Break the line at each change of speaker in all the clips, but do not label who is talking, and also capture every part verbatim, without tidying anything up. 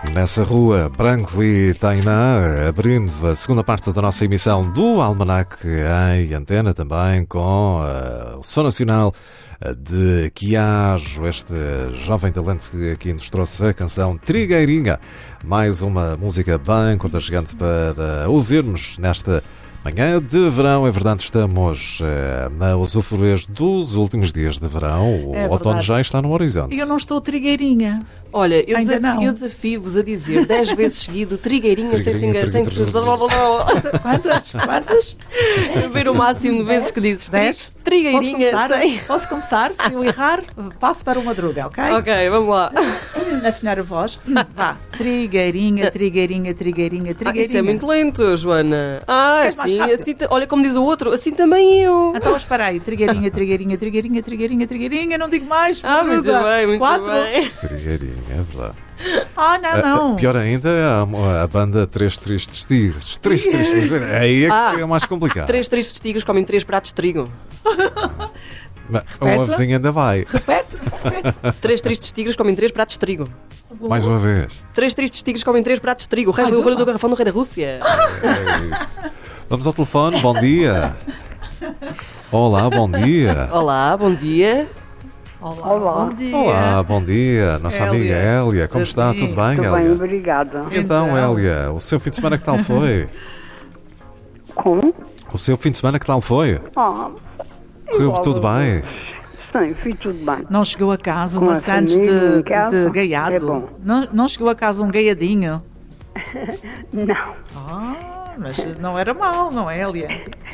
Nessa rua, Branco e Tainá, abrindo a segunda parte da nossa emissão do Almanac em antena também, com uh, o Som Nacional de Quiajo, este jovem talento que aqui nos trouxe a canção Trigueirinha. Mais uma música bem contagiante para ouvirmos nesta manhã de verão. É verdade, estamos uh, na usufruir dos últimos dias de verão. O
é
outono já está no horizonte.
E eu não estou trigueirinha.
Olha, eu,
Ainda
desafio,
não.
eu desafio-vos a dizer dez vezes seguido trigueirinha, sem se enganar, sem se...
Quantas? Quantas?
Ver o máximo de vezes que dizes
dez?
Trigueirinha,
Posso começar?
sem...
Posso começar? Se eu errar, passo para o Madruga, ok?
Ok, vamos lá.
Afinar a voz. Vá. Trigueirinha, trigueirinha, trigueirinha,
Ah,
trigueirinha.
isso é muito lento, Joana. Ah,
Queres mais
assim,
rápido?
assim, olha como diz o outro, assim também eu.
Então espera aí. Trigueirinha, trigueirinha, trigueirinha, trigueirinha, trigueirinha. Não digo mais.
Ah, muito
Madruga.
bem, muito
Quatro.
bem.
Trigueirinha, é verdade.
Ah, não, não.
Uh, pior ainda, a, a banda Três Tristes Tigres. Três Tristes Tigres. Aí é
Ah,
que é mais complicado.
Três tristes tigres comem três pratos de trigo.
Mas uma vizinha ainda vai.
Repete, repete.
Três tristes tigres comem três pratos de trigo.
Mais uma vez.
Três tristes tigres comem três pratos de trigo. O rei
Ai,
foi o
vamos
barulho do
lá.
garrafão do rei da Rússia.
É isso. Vamos ao telefone. Bom dia. Olá, bom dia.
Olá, bom dia.
Olá,
Olá.
bom dia.
Olá, bom dia. Nossa
Hélia.
amiga Hélia. Como está?
Jardim.
Tudo bem,
Tudo bem,
Hélia?
obrigada.
Então,
Então.
Hélia, o seu fim de semana que tal foi?
Como?
O seu fim de semana que tal foi?
Ah,
Correu
igual
tudo
a
bem?
todos. Sim, fui tudo bem.
Não chegou a casa
Com
uma
a
Santos
família
de,
em casa,
de gaiado?
é bom.
Não, não chegou a casa um gaiadinho?
Não,
Ah, mas não era mau, não é, Hélia?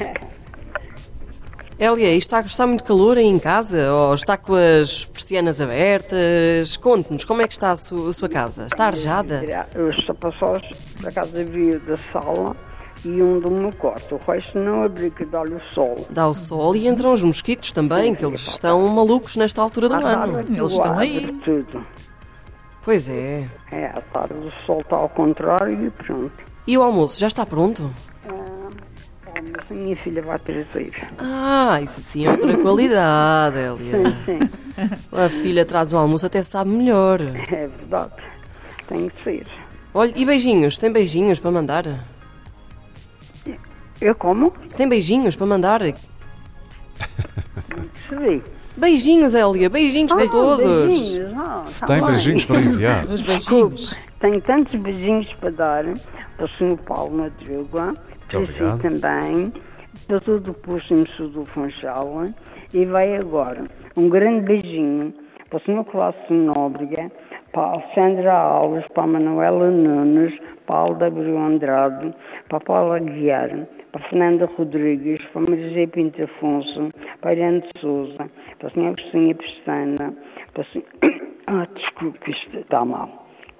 Hélia, está, está muito calor aí em casa? Ou está com as persianas abertas? Conte-nos, como é que está a sua, a sua casa? Está arejada?
os sapaçós da casa veio da sala e um do meu quarto. O resto não abri, que dá-lhe o sol.
Dá o sol e entram os mosquitos também, que eles estão malucos nesta altura do
À tarde
ano.
aquilo
Eles estão
abre
aí.
tudo.
Pois é.
É, à tarde o sol está ao contrário e pronto.
E o almoço, já está pronto?
Ah, mas a minha filha vai trazer.
Ah, isso sim é outra qualidade, Hélia.
Sim, sim,
A filha traz o almoço, até sabe melhor.
é verdade. Tem que ser.
Olha, e beijinhos? Tem beijinhos para mandar?
Eu como?
Tem beijinhos para mandar?
Percebi.
Beijinhos, Hélia, beijinhos para
Ah,
todos.
beijinhos. Ah,
Se
tá
tem
bem.
beijinhos para enviar.
Os beijinhos.
Tenho tantos beijinhos para dar para o senhor Paulo Madruga, para si
obrigado.
também, para todo o posto em do Funchal, e vai agora um grande beijinho para o senhor Cláudio Nóbrega, para a Sandra Alves, para a Manuela Nunes, para a Alda Abreu Andrade, para a Paula Guiar, para a Fernanda Rodrigues, para a Maria Pinto Afonso, para a Irene de Souza, para a senhora Agostinha Pestana, para o senhor... Ah, desculpe, isto está mal.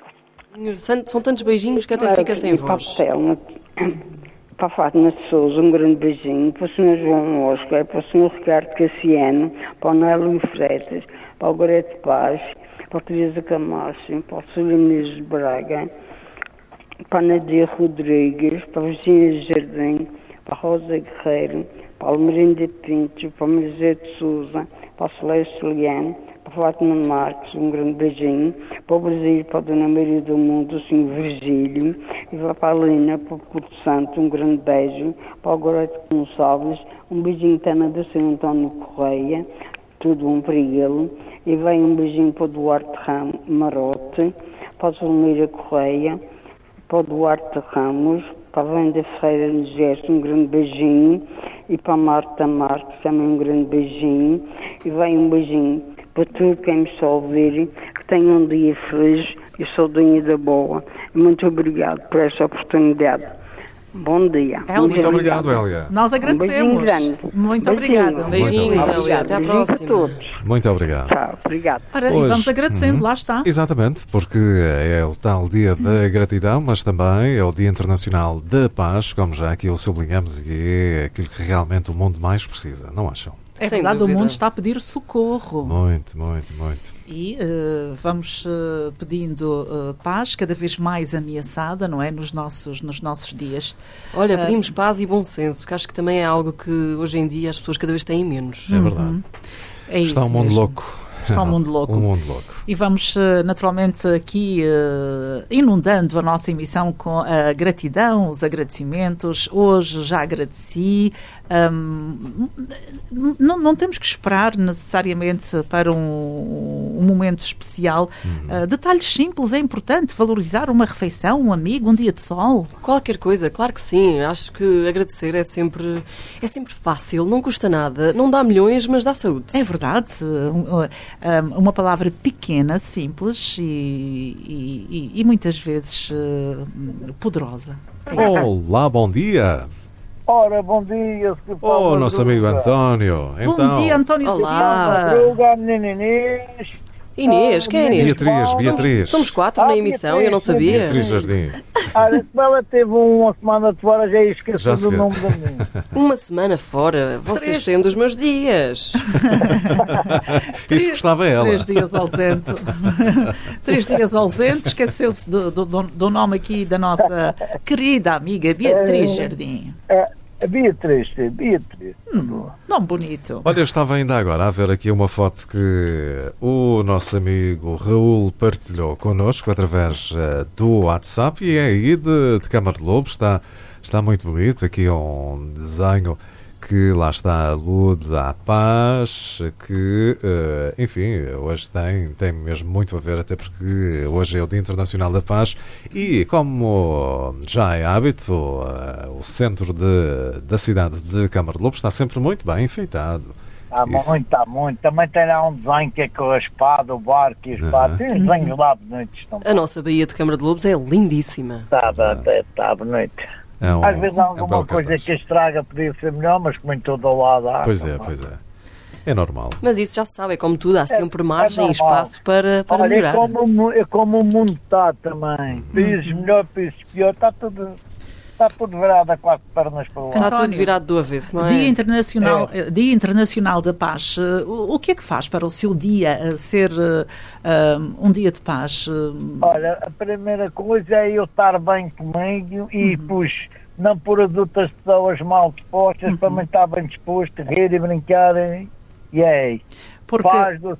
São são tantos beijinhos que até fica sem
E para a
voz.
Selma, para a Fátima de Souza, um grande beijinho, para o senhor João Oscar, para o senhor Ricardo Cassiano, para o Nélio Freitas, para o Goreto Paz, para a Teresa Camacho, para o senhor Inês de Braga, para a Nadia Rodrigues, para a Virginia Jardim, para a Rosa Guerreiro, para a Almerinda Pinto, para a Maria de Souza, para a Celeste Leão, para a Fátima Marques, um grande beijinho, para o Brasil, para a Dona Maria do Mundo, o senhor Virgílio, e para a Lina, para o Porto Santo, um grande beijo, para o Goreto Gonçalves, um beijinho também do senhor António Correia, tudo um para ele, e vem um beijinho para o Duarte Ramos Marote, para a Zulmeira Correia, para o Duarte Ramos, para a Wanda Ferreira de Gesto, um grande beijinho, e para a Marta Marques, também um grande beijinho, e vem um beijinho para tudo quem me está a ouvir, que tenham um dia feliz e saudinha da boa. Muito obrigado por esta oportunidade. Bom dia.
Hélia.
Muito obrigado, Hélia.
Nós agradecemos.
Um beijinho grande.
Muito
Beijinho.
obrigada.
Beijinhos,
Muito
Hélia, até à
Beijinho
próxima.
para todos.
Muito obrigado.
Tchau, obrigado.
Ora,
Hoje-
e vamos agradecendo, lá está.
Exatamente, porque é o tal Dia da Gratidão, mas também é o Dia Internacional da Paz, como já aqui o sublinhamos, e é aquilo que realmente o mundo mais precisa, não acham?
É
Sem
verdade,
dúvida.
o mundo está a pedir socorro.
Muito, muito, muito.
E eh, vamos eh, pedindo eh, paz, cada vez mais ameaçada, não é? Nos nossos, nos nossos dias.
Olha, pedimos paz e bom senso, que acho que também é algo que hoje em dia as pessoas cada vez têm menos.
É verdade.
É isso
Está um mundo
mesmo.
louco.
Está o mundo louco.
O mundo louco.
E vamos eh, naturalmente aqui eh, inundando a nossa emissão com a gratidão, os agradecimentos. Hoje já agradeci. Um, não, não temos que esperar necessariamente para um, um momento especial. Uhum. Uh, detalhes simples, é importante valorizar uma refeição, um amigo, um dia de sol.
Qualquer coisa, claro que sim. Acho que agradecer é sempre, é sempre fácil, não custa nada, não dá milhões, mas dá saúde.
É verdade. Uma palavra pequena, simples e, e, e muitas vezes uh, poderosa.
Olá, bom dia.
Ora, bom dia, Senhor Paulo.
Oh, nosso amigo António. Então,
bom dia, António
Olá.
Silva.
Madruga, menina Inês.
Inês, quem é Inês?
Beatriz, Beatriz.
Somos quatro
Ah,
na emissão e eu não
Beatriz,
sabia.
Beatriz Jardim.
Olha, como ela teve uma semana de fora, já esqueci
Já se-
do nome da mim.
Uma semana fora, vocês
Três.
têm dos meus dias.
Isso gostava ela.
Três dias ausente. Três dias ausente. Esqueceu-se do, do, do nome aqui da nossa querida amiga Beatriz Jardim.
É, a Beatriz, Beatriz.
Hum, nome bonito.
Olha, eu estava ainda agora a ver aqui uma foto que o nosso amigo Raul partilhou connosco através uh, do WhatsApp e é aí de, de Câmara de Lobos. Está, está muito bonito. Aqui é um desenho que lá está a Lude à Paz, que, uh, enfim, hoje tem, tem mesmo muito a ver, até porque hoje é o Dia Internacional da Paz e, como já é hábito, uh, o centro de, da cidade de Câmara de Lobos está sempre muito bem enfeitado.
Está
Isso.
muito, está muito. Também tem lá um desenho que é com a espada, o barco e a espada.
Uhum.
Tem uns desenhos lá bonitos também.
A nossa Baía de Câmara de Lobos é lindíssima.
Está, está, está bonito.
É um,
Às vezes há
é um
alguma
belo
coisa
cartaz.
que estraga, podia ser melhor, mas como em todo o lado há.
Pois é, pois é. É normal.
Mas isso já se sabe, é como tudo, há sempre margem e
normal.
espaço para, para
Olha, é
melhorar.
como, o mu- é como o mundo está também. Países melhor, países pior, está tudo, está tudo virado a quatro pernas para o lado.
Está
António,
tudo virado do avesso, não é?
Dia Internacional, eh, Dia Internacional da Paz. Eh, O, o que é que faz para o seu dia eh, ser eh, um, um dia de paz? Eh,
Olha, a primeira coisa é eu estar bem comigo e, pois, não pôr as outras pessoas mal dispostas, para mim estar bem disposto, rir e brincar e, e é.
Porque
Paz do